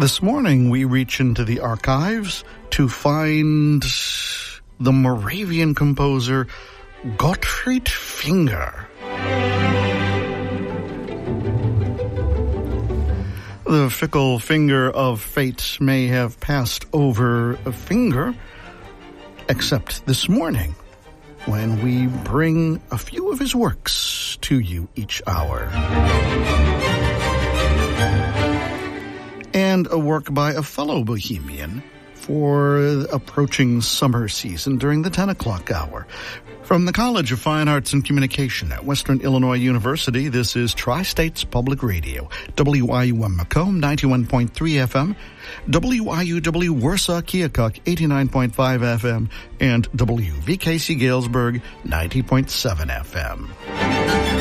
This morning, we reach into the archives to find the Moravian composer Gottfried Finger. The fickle finger of fate may have passed over a finger, except this morning, when we bring a few of his works to you each hour. And a work by a fellow Bohemian for approaching summer season during the 10 o'clock hour. From the College of Fine Arts and Communication at Western Illinois University, this is Tri-States Public Radio, WIUM Macomb, 91.3 FM, WIUW Warsaw Keokuk, 89.5 FM, and WVKC Galesburg, 90.7 FM.